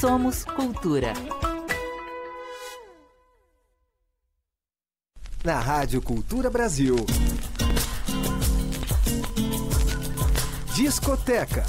Somos Cultura. Na Rádio Cultura Brasil. Discoteca.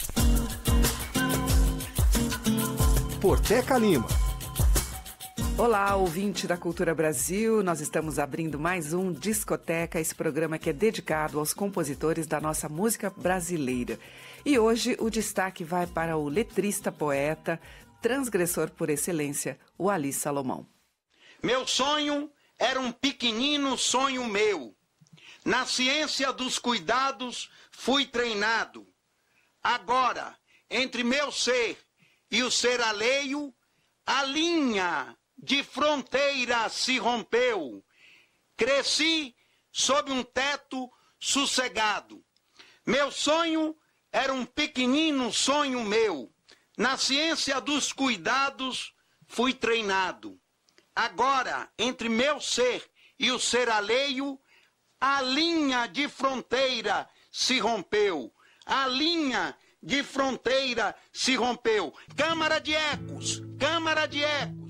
Por Teca Lima. Olá, ouvinte da Cultura Brasil, nós estamos abrindo mais um Discoteca, esse programa que é dedicado aos compositores da nossa música brasileira. E hoje o destaque vai para o letrista, poeta, transgressor por excelência, o Ali Salomão. Meu sonho era um pequenino sonho meu. Na ciência dos cuidados fui treinado. Agora, entre meu ser e o ser alheio, a linha de fronteira se rompeu. Cresci sob um teto sossegado. Meu sonho era um pequenino sonho meu. Na ciência dos cuidados fui treinado. Agora, entre meu ser e o ser alheio, a linha de fronteira se rompeu. A linha de fronteira se rompeu. Câmara de ecos, câmara de ecos.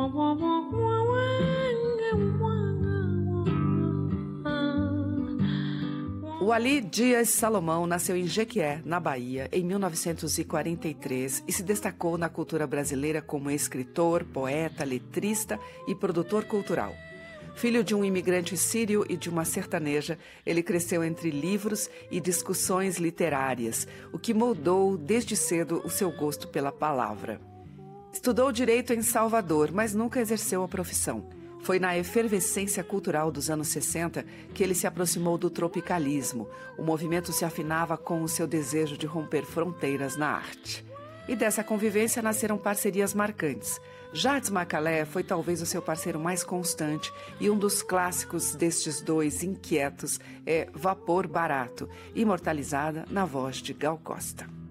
O Ali Dias Salomão nasceu em Jequié, na Bahia, em 1943 e se destacou na cultura brasileira como escritor, poeta, letrista e produtor cultural. Filho de um imigrante sírio e de uma sertaneja, ele cresceu entre livros e discussões literárias, o que moldou desde cedo o seu gosto pela palavra. Estudou direito em Salvador, mas nunca exerceu a profissão. Foi na efervescência cultural dos anos 60 que ele se aproximou do tropicalismo. O movimento se afinava com o seu desejo de romper fronteiras na arte. E dessa convivência nasceram parcerias marcantes. Jardim Macalé foi talvez o seu parceiro mais constante e um dos clássicos destes dois inquietos é Vapor Barato, imortalizada na voz de Gal Costa.